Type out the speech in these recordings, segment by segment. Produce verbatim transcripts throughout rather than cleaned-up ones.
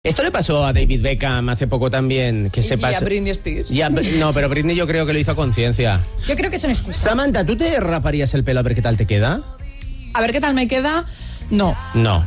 Esto le pasó a David Beckham hace poco también, que y, se pasó. Y a Britney Spears. Y a, no, pero Britney yo creo que lo hizo a conciencia. Yo creo que son excusas. Samantha, ¿tú te raparías el pelo a ver qué tal te queda? A ver qué tal me queda. No. No.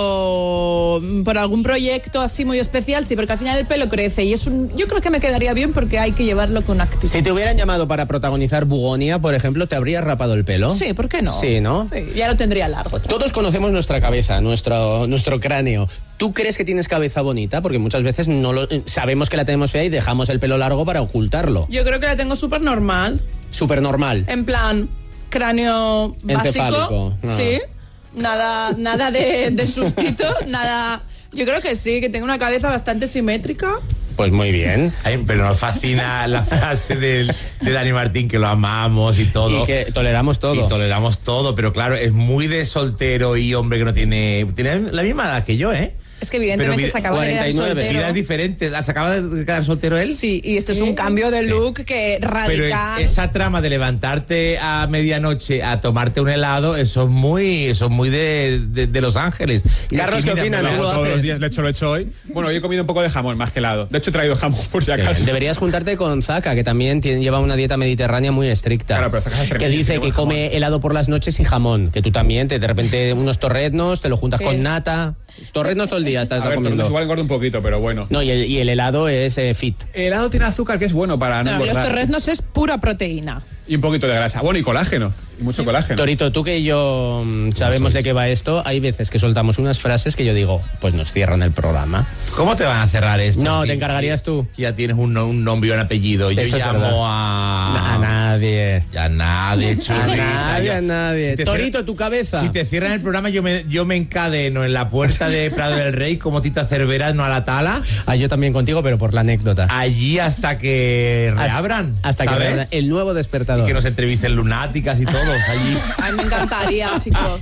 Pero por algún proyecto así muy especial, sí, porque al final el pelo crece y es un... Yo creo que me quedaría bien porque hay que llevarlo con actitud. Si te hubieran llamado para protagonizar Bugonia, por ejemplo, ¿te habrías rapado el pelo? Sí, ¿por qué no? Sí, ¿no? Sí, ya lo tendría largo. Todos conocemos nuestra cabeza, nuestro, nuestro cráneo. ¿Tú crees que tienes cabeza bonita? Porque muchas veces no lo, sabemos que la tenemos fea y dejamos el pelo largo para ocultarlo. Yo creo que la tengo súper normal. Súper normal. En plan, cráneo Encefálico. básico. No. Sí. Nada, nada de, de sustito, nada. Yo creo que sí, que tengo una cabeza bastante simétrica. Pues muy bien. Ay, pero nos fascina la frase de, de Dani Martín, que lo amamos y todo. Y que toleramos todo. Y toleramos todo, pero claro, es muy de soltero y hombre que no tiene... Tiene la misma edad que yo, ¿eh? Es que evidentemente Pero se acaba cuarenta y de nueve. quedar soltero. Vidas diferentes. ¿Se acaba de quedar soltero él? Sí, y esto es un cambio de look Sí. que Pero radical. es- esa trama de levantarte a medianoche a tomarte un helado, eso es muy, eso es muy de, de, de Los Ángeles. Y Carlos, decir, ¿qué mira, opinas? me ¿Tú lo lo hago Todos haces? los días, de hecho lo he hecho hoy. Bueno, hoy he comido un poco de jamón más que helado. De hecho he traído jamón por si acaso. Deberías juntarte con Zaka, que también tiene, lleva una dieta mediterránea muy estricta. Claro, pero Zaka es que tremendo, dice tiene que buen come helado por las noches y jamón. Que tú también, te, de repente unos torreznos, te lo juntas Sí. con nata. Torreznos todo el día estás A ver, comiendo. entonces igual engordo un poquito, pero bueno. No, y el, y el helado es eh, fit. El helado tiene azúcar que es bueno para no, No, los engordar. torreznos es pura proteína. Y un poquito de grasa. Bueno, y colágeno. Y mucho colágeno. Torito, tú que yo mm, sabemos de qué va esto, hay veces que soltamos unas frases que yo digo, pues nos cierran el programa. ¿Cómo te van a cerrar esto? No, Sí, te encargarías tú. Ya tienes un, no- un nombre y un apellido. Yo Eso es verdad. llamo a... A nadie. A nadie, A chulita. nadie, Yo- a nadie. Si te Torito, cier- tu cabeza. Si te cierran el programa, yo me, yo me encadeno en la puerta de Prado del Rey como Tita Cervera, no a la tala, Ah, yo también contigo, pero por la anécdota. allí hasta que reabran. Hasta que ¿sabes? reabran el nuevo despertador. Y que nos entrevisten lunáticas y todos allí. A mí me encantaría, chicos.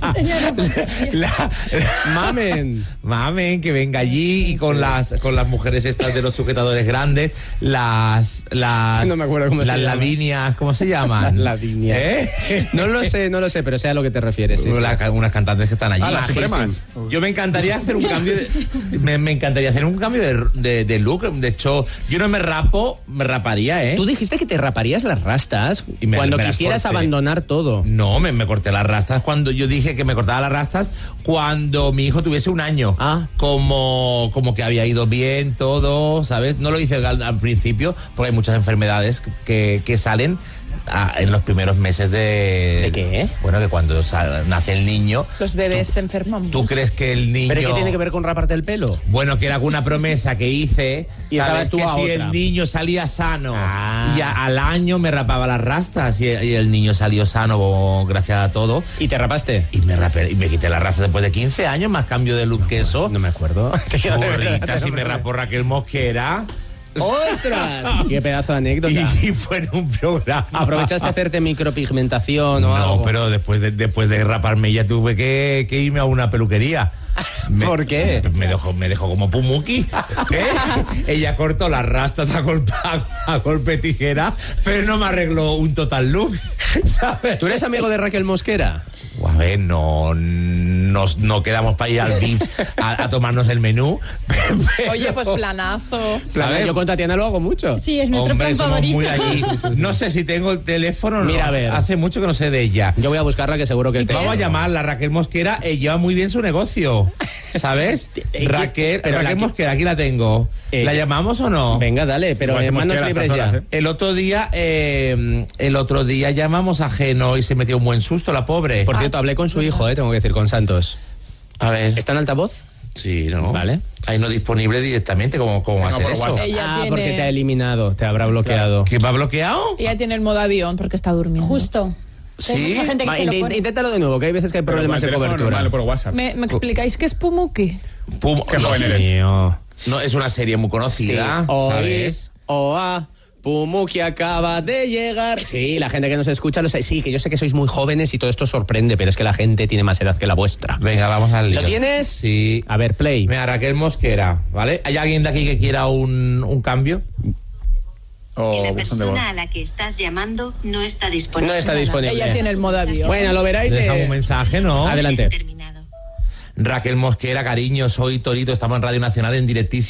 La- Mamen. Mamen, que venga allí y con las con las mujeres estas de los sujetadores grandes, las las No me acuerdo cómo se las llaman. lavinias, ¿cómo se llaman? Las lavinias. ¿Eh? No lo sé, no lo sé, pero sé a lo que te refieres. sí, sí. La- unas cantantes que están allí. Ah, las Majísimas. supremas. Yo me encantaría hacer un cambio de, me, me encantaría hacer un cambio de, de, de look. De hecho, yo no me rapo, me raparía, ¿eh? Tú dijiste que te raparías las rastas Y me- cuando me las quisieras corté. abandonar todo. No, me, me corté las rastas cuando yo dije que me cortaba las rastas cuando mi hijo tuviese un año. Ah. Como, como que había ido bien todo, ¿sabes? No lo hice al, al principio porque hay muchas enfermedades que, que salen ah, en los primeros meses de... ¿De qué? Bueno, que cuando sal- nace el niño... Los bebés se enferman ¿Tú mucho. crees que el niño... ¿Pero qué tiene que ver con raparte el pelo? Bueno, que era alguna promesa que hice, Y ¿sabes? estabas tú Que a si otra. el niño salía sano Ah. y a- al año me rapaba las rastas y, y el niño salió sano gracias a todo. ¿Y te rapaste? Y me, rapé, y me quité las rastas después de quince años, más cambio de look que eso. No me acuerdo. Chorrita, si me rapó Raquel Mosquera. ¡Ostras! ¡Qué pedazo de anécdota! Y, y fue en un programa. ¿Aprovechaste a hacerte micropigmentación o No, algo? pero después de, después de raparme ya tuve que, que irme a una peluquería. Me- ¿Por qué? Pues me dejó, me dejó como Pumuki. ¿eh? Ella cortó las rastas a golpe, a, a golpe tijera, pero no me arregló un total look, ¿sabes? ¿Tú eres amigo de Raquel Mosquera? A ver, no, nos, no quedamos para ir al Vips a, a tomarnos el menú. pero- Oye, pues planazo. ¿Sabes? Yo con Tatiana lo hago mucho. Sí, es nuestro Hombre, plan somos favorito. muy de allí. No sé si tengo el teléfono o no. Mira, a ver. Hace mucho que no sé de ella. Yo voy a buscarla, que seguro que ¿Y te... qué Vamos a es? llamarla, Raquel Mosquera, eh, lleva muy bien su negocio, ¿sabes? Eh, Raquel, pero Raquel la- Mosquera, aquí la tengo. Eh, ¿La llamamos o no? Venga, dale, pero Igual en se manos Mosquera a libres estas ya. horas, ¿eh? El otro día, eh, el otro día llamamos a Geno y se metió un buen susto, la pobre. Por cierto, hablé con su hijo, eh, tengo que decir, con Santos. A ver. ¿Está en altavoz? Sí, ¿no? Vale. Ahí no disponible directamente, ¿cómo, cómo No, hacer por eso? WhatsApp. Ella ah, tiene- porque te ha eliminado, te habrá bloqueado. ¿Que va bloqueado? Ella tiene el modo avión porque está durmiendo. Justo. Sí. Hay mucha gente que Va, se lo int- pone. inténtalo de nuevo, que hay veces que hay Pero problemas por de el teléfono cobertura. normal, por WhatsApp. ¿Me, me explicáis qué es Pumuki? Pum, Qué no, joven eres. Mío. no, es una serie muy Sí. conocida, Oí, ¿sabes? oa, Pumuki acaba de llegar. Sí, la gente que nos escucha lo sabe. Sí, que yo sé que sois muy jóvenes y todo esto sorprende, pero es que la gente tiene más edad que la vuestra. Venga, vamos al lío. ¿Lo tienes? Sí. A ver, play. Mira, Raquel Mosquera, ¿vale? ¿Hay alguien de aquí que quiera un, un cambio? O la buzón de voz. persona a la que estás llamando no está disponible. No está disponible. Ella tiene el modo avión. Bueno, lo veráis de... Deja un mensaje, ¿no? Adelante. Terminado. Raquel Mosquera, cariño, soy Torito, estamos en Radio Nacional en directísimo.